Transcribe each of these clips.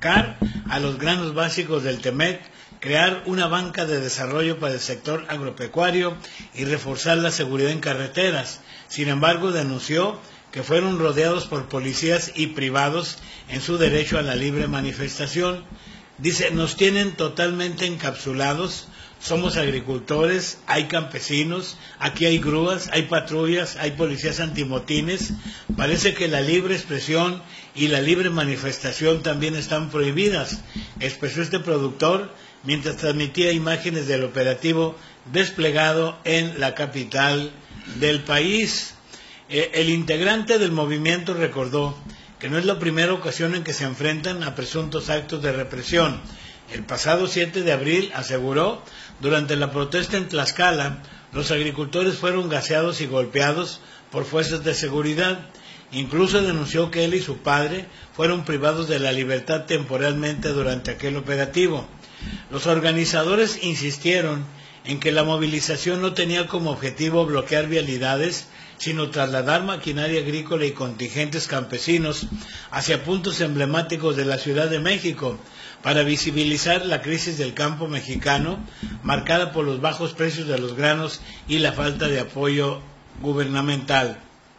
sacar a los granos básicos del Temec, crear una banca de desarrollo para el sector agropecuario y reforzar la seguridad en carreteras. Sin embargo, denunció que fueron rodeados por policías y privados en su derecho a la libre manifestación. Dice, nos tienen totalmente encapsulados, somos agricultores, hay campesinos, aquí hay grúas, hay patrullas, hay policías antimotines, parece que la libre expresión y la libre manifestación también están prohibidas, expresó este productor mientras transmitía imágenes del operativo desplegado en la capital del país. El integrante del movimiento recordó que no es la primera ocasión en que se enfrentan a presuntos actos de represión. El pasado 7 de abril, aseguró, durante la protesta en Tlaxcala, los agricultores fueron gaseados y golpeados por fuerzas de seguridad. Incluso denunció que él y su padre fueron privados de la libertad temporalmente durante aquel operativo. Los organizadores insistieron en que la movilización no tenía como objetivo bloquear vialidades, sino trasladar maquinaria agrícola y contingentes campesinos hacia puntos emblemáticos de la Ciudad de México para visibilizar la crisis del campo mexicano, marcada por los bajos precios de los granos y la falta de apoyo gubernamental.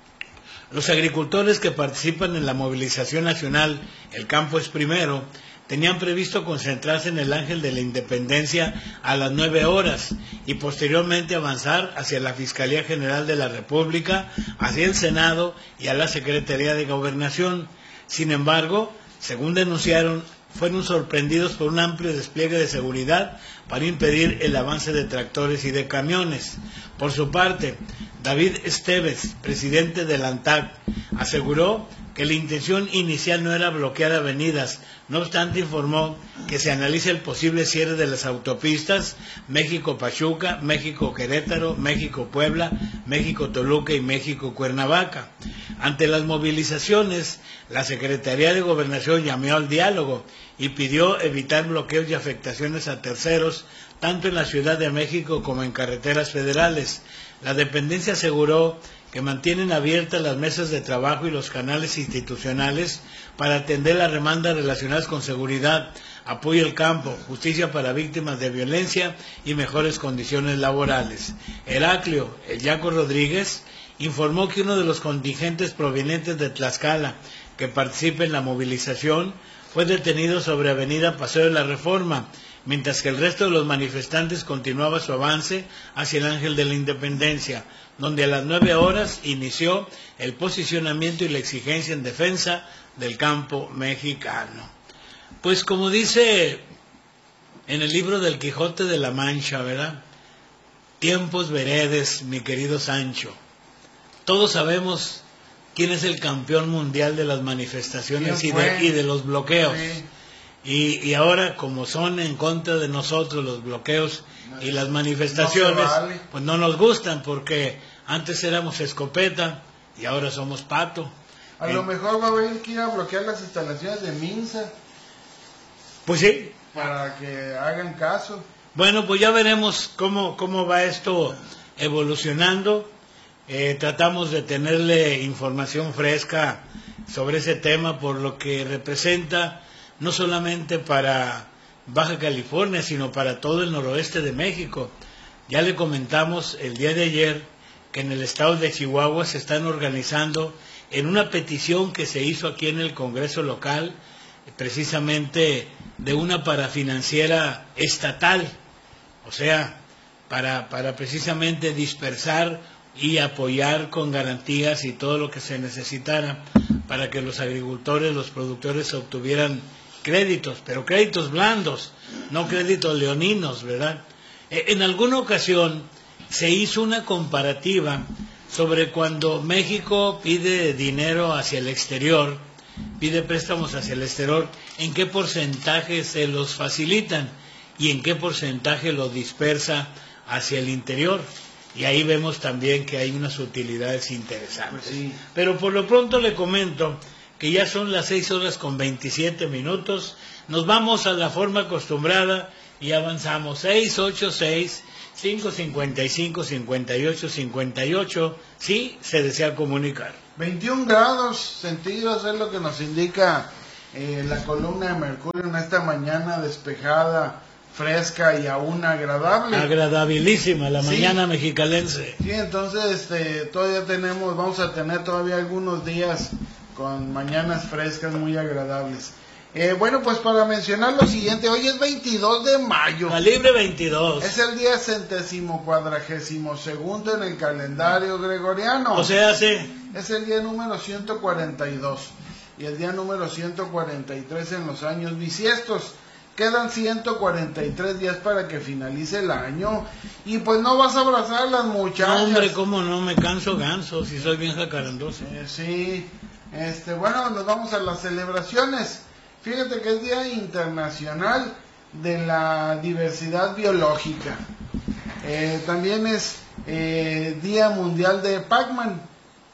Los agricultores que participan en la movilización nacional El Campo es Primero tenían previsto concentrarse en el Ángel de la Independencia a las 9 horas y posteriormente avanzar hacia la Fiscalía General de la República, hacia el Senado y a la Secretaría de Gobernación. Sin embargo, según denunciaron, fueron sorprendidos por un amplio despliegue de seguridad para impedir el avance de tractores y de camiones. Por su parte, David Esteves, presidente del ANTAC, aseguró que la intención inicial no era bloquear avenidas. No obstante, informó que se analiza el posible cierre de las autopistas México-Pachuca, México-Querétaro, México-Puebla, México-Toluca y México-Cuernavaca. Ante las movilizaciones, la Secretaría de Gobernación llamó al diálogo y pidió evitar bloqueos y afectaciones a terceros, tanto en la Ciudad de México como en carreteras federales. La dependencia aseguró que mantienen abiertas las mesas de trabajo y los canales institucionales para atender las demandas relacionadas con seguridad, apoyo al campo, justicia para víctimas de violencia y mejores condiciones laborales. Heraclio, el Yaco Rodríguez, informó que uno de los contingentes provenientes de Tlaxcala que participa en la movilización fue detenido sobre Avenida Paseo de la Reforma, mientras que el resto de los manifestantes continuaba su avance hacia el Ángel de la Independencia, donde a las 9 horas inició el posicionamiento y la exigencia en defensa del campo mexicano. Pues como dice en el libro del Quijote de la Mancha, ¿verdad? Tiempos veredes, mi querido Sancho. Todos sabemos quién es el campeón mundial de las manifestaciones y de los bloqueos. Sí. Y ahora, como son en contra de nosotros los bloqueos y las manifestaciones, pues no nos gustan, porque antes éramos escopeta y ahora somos pato. A lo mejor va a haber que ir a bloquear las instalaciones de Minsa. Pues sí. Para que hagan caso. Bueno, pues ya veremos cómo va esto evolucionando. Tratamos de tenerle información fresca sobre ese tema, por lo que representa no solamente para Baja California, sino para todo el noroeste de México. Ya le comentamos el día de ayer que en el estado de Chihuahua se están organizando en una petición que se hizo aquí en el Congreso local, precisamente de una parafinanciera estatal, o sea, para precisamente dispersar y apoyar con garantías y todo lo que se necesitara para que los agricultores, los productores obtuvieran créditos, pero créditos blandos, no créditos leoninos, ¿verdad? En alguna ocasión se hizo una comparativa sobre cuando México pide dinero hacia el exterior, pide préstamos hacia el exterior, en qué porcentaje se los facilitan y en qué porcentaje los dispersa hacia el interior. Y ahí vemos también que hay unas utilidades interesantes. Pues sí. Pero por lo pronto le comento que ya son las 6:27. Nos vamos a la forma acostumbrada y avanzamos. 686-555-5858, si se desea comunicar. 21 grados centígrados es lo que nos indica la columna de Mercurio en esta mañana despejada, fresca y aún agradable. Agradabilísima la Sí. mañana mexicalense. Sí, entonces todavía vamos a tener todavía algunos días con mañanas frescas muy agradables. Bueno, pues para mencionar lo siguiente, hoy es 22 de mayo. Calibre 22. Es el día 142º en el calendario gregoriano. O sea, Es el día número 142 y el día número 143 en los años bisiestos. Quedan 143 días para que finalice el año y pues no vas a abrazar a las muchachas. no, hombre, cómo no, me canso ganso si soy bien jacarandoso. Sí, bueno, nos vamos a las celebraciones. Fíjate que es Día Internacional de la Diversidad Biológica. También es Día Mundial de Pac-Man,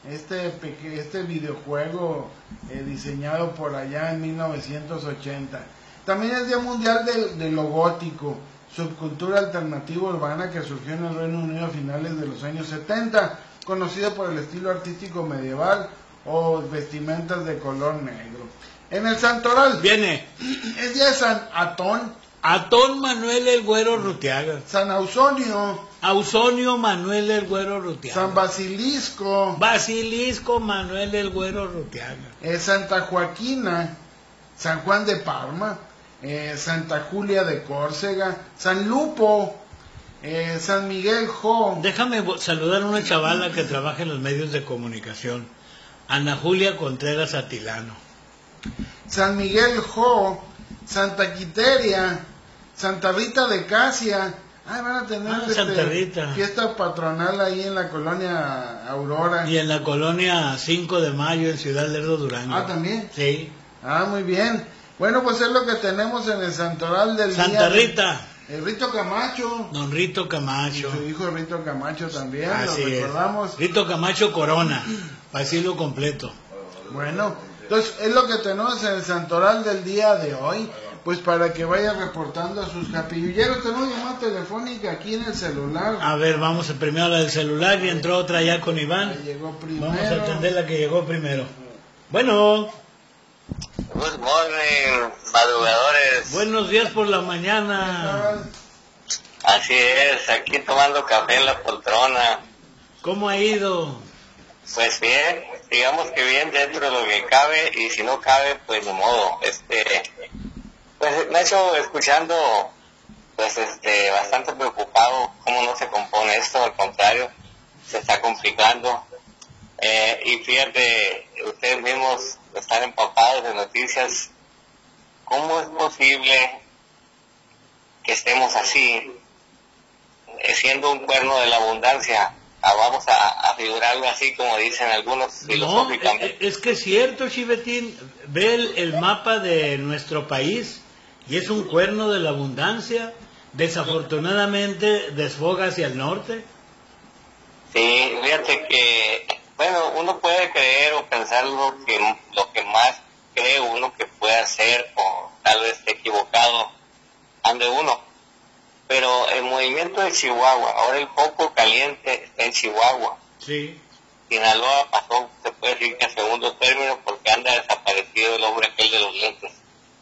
este videojuego diseñado por allá en 1980. También es Día Mundial de lo Gótico, subcultura alternativa urbana que surgió en el Reino Unido a finales de los años 70, conocido por el estilo artístico medieval o vestimentas de color negro. En el Santoral Viene es Día de San Atón, Atón Manuel el Güero Rutiaga, San Ausonio, Ausonio Manuel el Güero Rutiaga, San Basilisco, Basilisco Manuel el Güero Rutiaga, Santa Joaquina, San Juan de Parma, Santa Julia de Córcega, San Lupo, San Miguel Jo. Déjame saludar a una chavala que trabaja en los medios de comunicación, Ana Julia Contreras Atilano. San Miguel Jo, Santa Quiteria, Santa Rita de Casia. Van a tener Santa Rita. Fiesta patronal ahí en la colonia Aurora. Y en la colonia 5 de Mayo en Ciudad Lerdo, Durango. ¿También? Sí. Muy bien. Bueno, pues es lo que tenemos en el Santoral del Santa día. Rita. El Rito Camacho. Don Rito Camacho. Y su hijo Rito Camacho también, Así lo recordamos. es. Rito Camacho Corona, para decirlo completo. Bueno, entonces es lo que tenemos en el Santoral del día de hoy. Pues para que vaya reportando a sus capillulleros. Tenemos llamada telefónica aquí en el celular. A ver, vamos primero a la del celular y entró otra ya con Iván. Ahí llegó primero. Vamos a atender la que llegó primero. Bueno. Good morning, madrugadores. Buenos días por la mañana. Así es, aquí tomando café en la poltrona. ¿Cómo ha ido? Pues bien, digamos que bien dentro de lo que cabe, y si no cabe, pues de modo. Pues me he hecho escuchando, pues bastante preocupado cómo no se compone esto, al contrario, se está complicando. Y fíjate, ustedes mismos están empapados de noticias. ¿Cómo es posible que estemos así, siendo un cuerno de la abundancia? Vamos a figurarlo así, como dicen algunos filosóficamente. No, es que es cierto, Chivetín. Ve el mapa de nuestro país y es un cuerno de la abundancia. Desafortunadamente desfoga hacia el norte. Sí, fíjate que, bueno, uno puede creer o pensar lo que más cree uno que puede hacer, o tal vez esté equivocado, ande uno. Pero el movimiento de Chihuahua, ahora el foco caliente está en Chihuahua. Sí. Sinaloa pasó, se puede decir que a segundo término, porque anda desaparecido el hombre aquel de los lentes.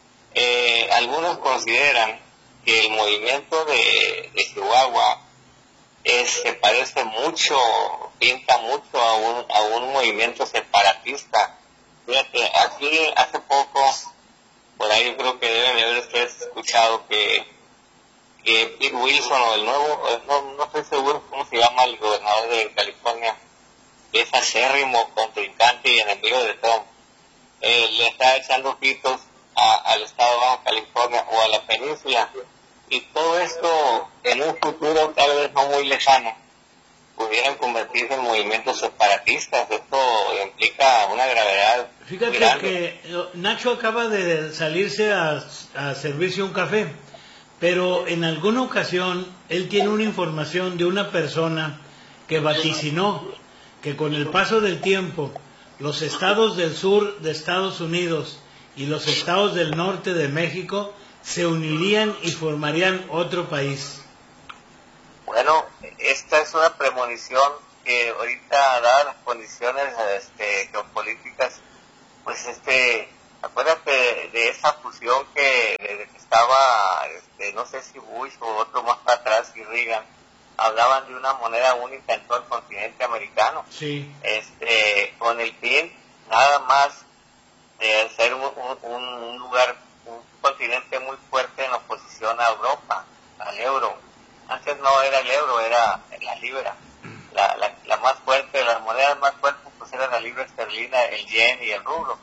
Algunos consideran que el movimiento de Chihuahua se parece mucho, pinta mucho a un movimiento separatista. Fíjate, aquí hace poco, por ahí creo que deben de haber ustedes escuchado que Pete Wilson, o el nuevo, no estoy seguro cómo se llama, el gobernador de California, que es acérrimo contrincante y enemigo de Trump, le está echando ojitos al estado de Baja California o a la península. Y todo esto, en un futuro tal vez no muy lejano, pudieran convertirse en movimientos separatistas. Esto implica una gravedad. Fíjate que Nacho acaba de salirse a servirse un café, pero en alguna ocasión él tiene una información de una persona que vaticinó que con el paso del tiempo los estados del sur de Estados Unidos y los estados del norte de México se unirían y formarían otro país. Bueno, esta es una premonición que ahorita, dadas las condiciones geopolíticas, pues Acuérdate de esa fusión que estaba, no sé si Bush o otro más para atrás, y Reagan, hablaban de una moneda única en todo el continente americano. Sí. Con el fin nada más de ser un lugar, un continente muy fuerte en oposición a Europa, al euro. Antes no era el euro, era la libra. La más fuerte, las monedas más fuertes pues eran la libra esterlina, el yen y el rublo.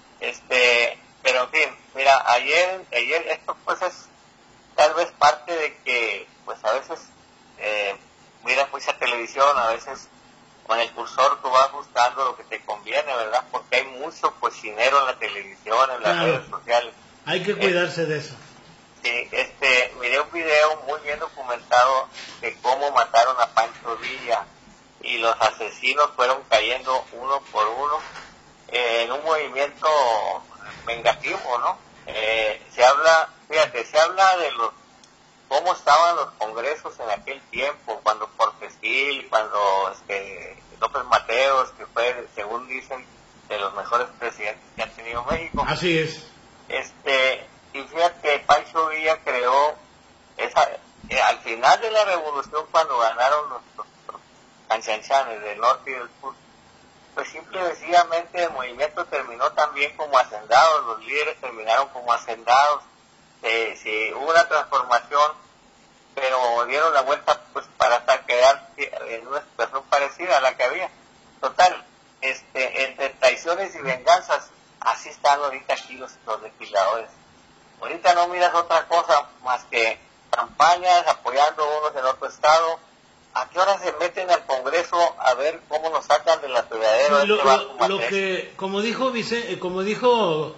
Pero en fin, mira, ayer esto pues es tal vez parte de que pues a veces miras mucha televisión, a veces con el cursor tú vas buscando lo que te conviene, ¿verdad? Porque hay mucho cochinero en la televisión, en las redes sociales. Hay que cuidarse de eso. Sí, miré un video muy bien documentado de cómo mataron a Pancho Villa y los asesinos fueron cayendo uno por uno en un movimiento vengativo, ¿no? Se habla de cómo estaban los congresos en aquel tiempo, cuando Portesil, cuando López Mateos, que fue, según dicen, de los mejores presidentes que ha tenido México. Así es. Y fíjate, Pancho Villa creó al final de la revolución, cuando ganaron los canchanchanes del norte y del sur, pues simple y sencillamente el movimiento terminó también como hacendados, los líderes terminaron como hacendados. Sí, hubo una transformación, pero dieron la vuelta pues para quedar en una situación parecida a la que había. Total, entre traiciones y venganzas, así están ahorita aquí los legisladores. Ahorita no miras otra cosa más que campañas apoyando unos en otro estado. ¿A qué hora se meten al Congreso a ver cómo nos sacan de la fregadera? Como dijo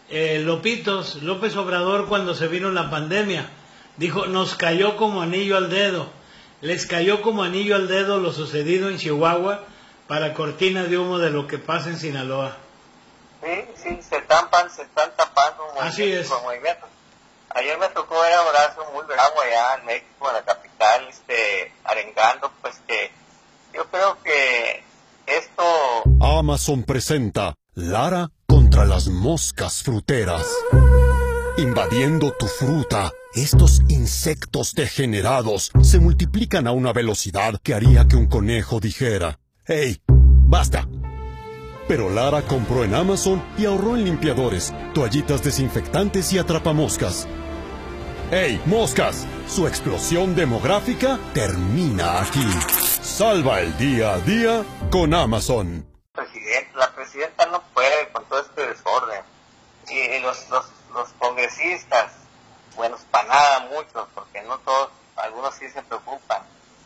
López Obrador cuando se vino la pandemia, dijo, nos cayó como anillo al dedo. Les cayó como anillo al dedo lo sucedido en Chihuahua para cortina de humo de lo que pasa en Sinaloa. Sí, se están tapando Así es. Movimientos. Ayer me tocó ver a Horacio muy bravo allá en México, en la capital, arengando, pues que yo creo que esto... Amazon presenta Lara contra las moscas fruteras. Invadiendo tu fruta, estos insectos degenerados se multiplican a una velocidad que haría que un conejo dijera: ¡Hey, basta! Pero Lara compró en Amazon y ahorró en limpiadores, toallitas desinfectantes y atrapamoscas. ¡Hey, moscas! Su explosión demográfica termina aquí. Salva el día a día con Amazon. La presidenta no puede con todo este desorden. Y los congresistas, bueno, para nada muchos, porque no todos, algunos sí se preocupan.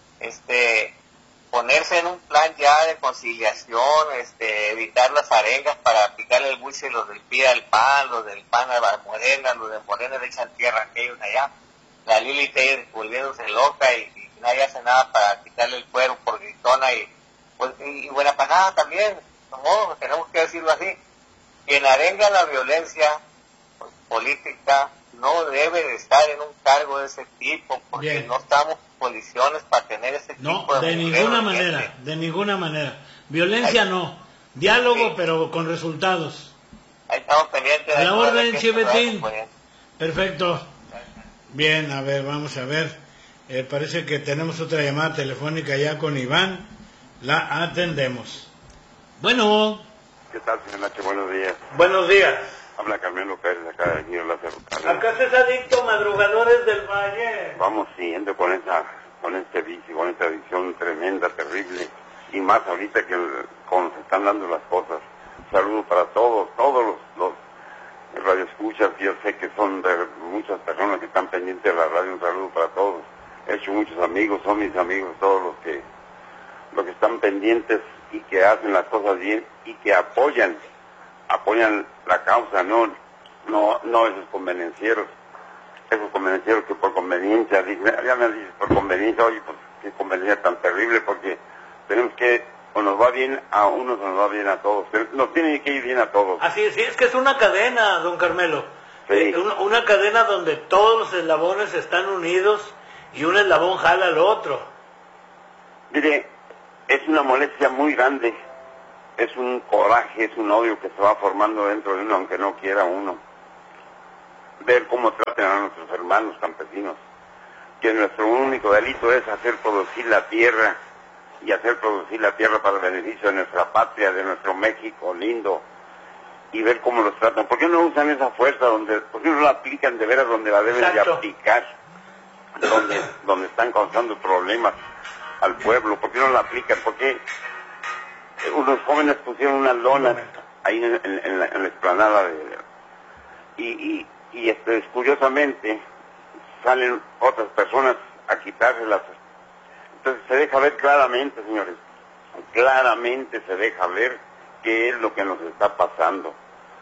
Ponerse en un plan ya de conciliación, evitar las arengas para picarle el buche, los del PRI al PAN, los del PAN a la Morena, los de Morena le echan tierra a aquellos allá, la Lili Telles volviéndose loca y nadie hace nada para quitarle el cuero por gritona y buena para nada también, no, tenemos que decirlo así. Quien arenga la violencia política no debe de estar en un cargo de ese tipo, porque bien, no estamos en condiciones para tener ese tipo de ninguna manera. Violencia no, diálogo, sí, pero con resultados. Ahí estamos pendientes. A la orden, Chivetín. Perfecto. Bien, a ver, vamos a ver. Parece que tenemos otra llamada telefónica ya con Iván. La atendemos. Bueno. ¿Qué tal, señor Nacho? Buenos días. Buenos días. Habla Carmelo Pérez, acá de Giro Lázaro Cárdenas. Acá se es adicto, madrugadores del Valle. Vamos siguiendo con este vicio, con esta adicción tremenda, terrible. Y más ahorita que como se están dando las cosas. Un saludo para todos los radioescuchas. Yo sé que son de muchas personas que están pendientes de la radio. Un saludo para todos. He hecho muchos amigos, son mis amigos todos los que están pendientes y que hacen las cosas bien y que apoyan la causa, no esos convenencieros que por conveniencia, ya me dices por conveniencia, oye, pues qué conveniencia tan terrible, porque tenemos que, o nos va bien a unos o nos va bien a todos, nos tiene que ir bien a todos. Así es que es una cadena, don Carmelo, sí. Una cadena donde todos los eslabones están unidos y un eslabón jala al otro. Mire, es una molestia muy grande es un coraje, es un odio que se va formando dentro de uno, aunque no quiera uno. Ver cómo tratan a nuestros hermanos campesinos, que nuestro único delito es hacer producir la tierra, y hacer producir la tierra para el beneficio de nuestra patria, de nuestro México lindo, y ver cómo los tratan. ¿Por qué no usan esa fuerza? ¿Por qué no la aplican de veras donde la deben de aplicar? Donde están causando problemas al pueblo. ¿Por qué no la aplican? ¿Por qué unos jóvenes pusieron unas lonas ahí en la explanada y curiosamente salen otras personas a quitárselas? Entonces se deja ver claramente, señores, claramente se deja ver qué es lo que nos está pasando.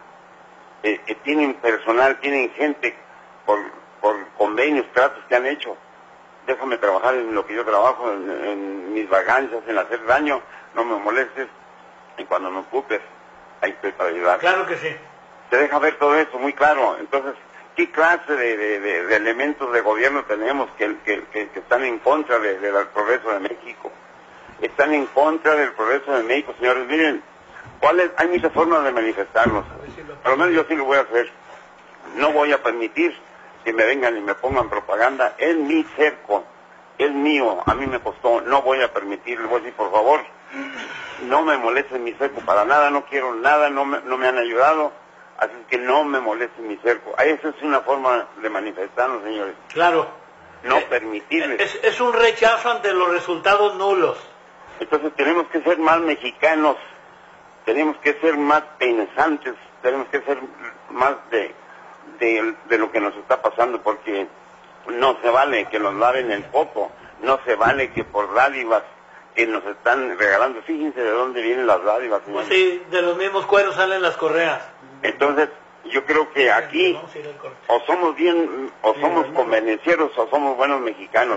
Tienen personal, tienen gente por convenios, tratos que han hecho. Déjame trabajar en lo que yo trabajo, en mis vagancias, en hacer daño, no me molestes, y cuando me ocupes, ahí estoy para ayudar. Claro que sí. Se deja ver todo eso muy claro. Entonces, ¿qué clase de elementos de gobierno tenemos que están en contra del progreso de México? Están en contra del progreso de México, señores. Miren, hay muchas formas de manifestarnos. Por lo menos yo sí lo voy a hacer. No voy a permitir que me vengan y me pongan propaganda en mi cerco. Es mío, a mí me costó, no voy a permitir. Le voy a decir, por favor, no me molesten mi cerco para nada, no quiero nada, no me han ayudado. Así que no me moleste mi cerco. Esa es una forma de manifestarnos, señores. Claro. No permitirles. Es un rechazo ante los resultados nulos. Entonces tenemos que ser más mexicanos, tenemos que ser más pensantes, tenemos que ser más de lo que nos está pasando, porque no se vale que nos laven el coco, no se vale que por dádivas que nos están regalando, fíjense de dónde vienen las dádivas, señores. Pues sí, de los mismos cueros salen las correas. Entonces, yo creo que aquí o somos convenencieros o somos buenos mexicanos.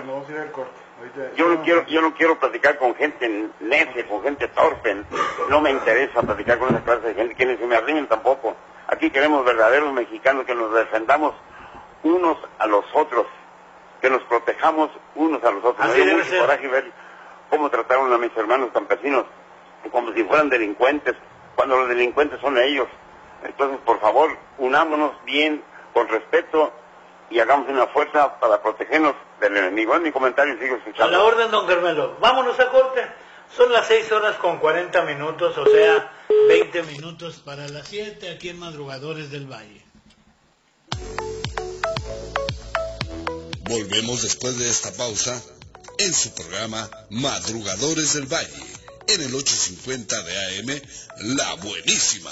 Yo no quiero platicar con gente necia, con gente torpe. No me interesa platicar con esa clase de gente que ni se me arrimen tampoco. Aquí queremos verdaderos mexicanos, que nos defendamos unos a los otros, que nos protejamos unos a los otros. Me dio mucho coraje ver cómo trataron a mis hermanos campesinos como si fueran delincuentes, cuando los delincuentes son ellos. Entonces, por favor, unámonos bien, con respeto, y hagamos una fuerza para protegernos del enemigo. Es mi comentario, sigo escuchando. A la orden, don Carmelo. Vámonos a corte. Son las 6:40, o sea, 20 minutos para las 7, aquí en Madrugadores del Valle. Volvemos después de esta pausa en su programa Madrugadores del Valle, en el 850 de AM, La Buenísima.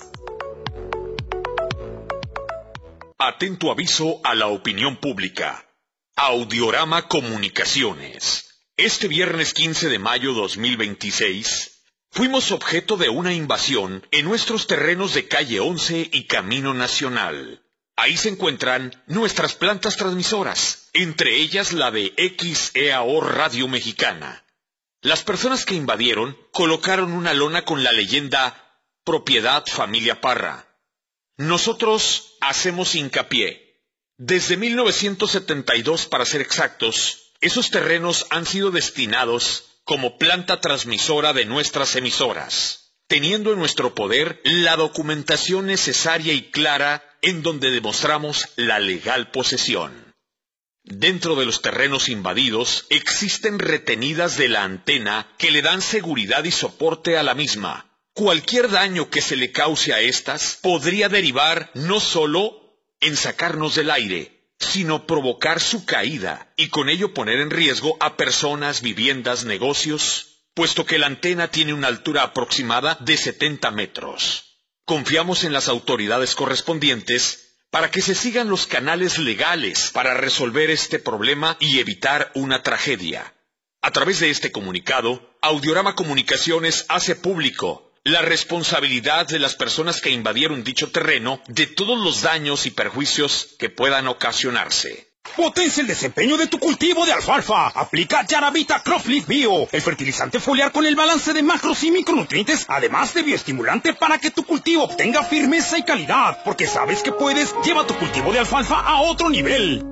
Atento aviso a la opinión pública. Audiorama Comunicaciones. Este viernes 15 de mayo 2026, fuimos objeto de una invasión en nuestros terrenos de Calle 11 y Camino Nacional. Ahí se encuentran nuestras plantas transmisoras, entre ellas la de XEAO Radio Mexicana. Las personas que invadieron colocaron una lona con la leyenda Propiedad Familia Parra. Nosotros hacemos hincapié. Desde 1972, para ser exactos, esos terrenos han sido destinados como planta transmisora de nuestras emisoras, teniendo en nuestro poder la documentación necesaria y clara en donde demostramos la legal posesión. Dentro de los terrenos invadidos existen retenidas de la antena que le dan seguridad y soporte a la misma. Cualquier daño que se le cause a estas podría derivar no solo en sacarnos del aire, sino provocar su caída y con ello poner en riesgo a personas, viviendas, negocios, puesto que la antena tiene una altura aproximada de 70 metros. Confiamos en las autoridades correspondientes para que se sigan los canales legales para resolver este problema y evitar una tragedia. A través de este comunicado, Audiorama Comunicaciones hace público la responsabilidad de las personas que invadieron dicho terreno de todos los daños y perjuicios que puedan ocasionarse. Potencia el desempeño de tu cultivo de alfalfa. Aplica Yaravita Cropleaf Bio, el fertilizante foliar con el balance de macros y micronutrientes, además de bioestimulante para que tu cultivo obtenga firmeza y calidad. Porque sabes que puedes, lleva tu cultivo de alfalfa a otro nivel.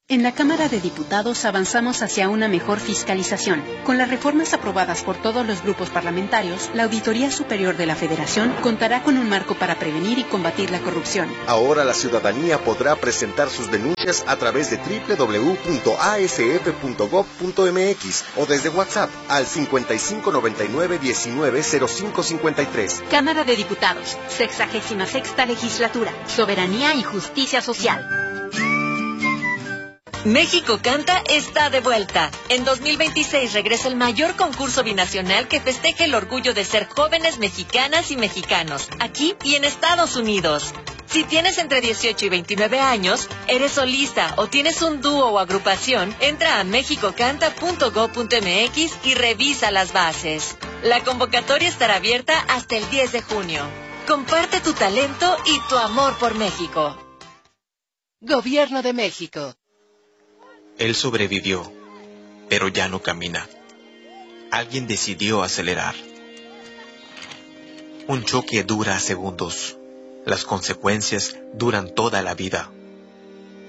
En la Cámara de Diputados avanzamos hacia una mejor fiscalización. Con las reformas aprobadas por todos los grupos parlamentarios, la Auditoría Superior de la Federación contará con un marco para prevenir y combatir la corrupción. Ahora la ciudadanía podrá presentar sus denuncias a través de www.asf.gov.mx o desde WhatsApp al 5599-190553. Cámara de Diputados, 66ª Legislatura, Soberanía y Justicia Social. México Canta está de vuelta. En 2026 regresa el mayor concurso binacional que festeja el orgullo de ser jóvenes mexicanas y mexicanos, aquí y en Estados Unidos. Si tienes entre 18 y 29 años, eres solista o tienes un dúo o agrupación, entra a mexicocanta.gov.mx y revisa las bases. La convocatoria estará abierta hasta el 10 de junio. Comparte tu talento y tu amor por México. Gobierno de México. Él sobrevivió, pero ya no camina. Alguien decidió acelerar. Un choque dura segundos. Las consecuencias duran toda la vida.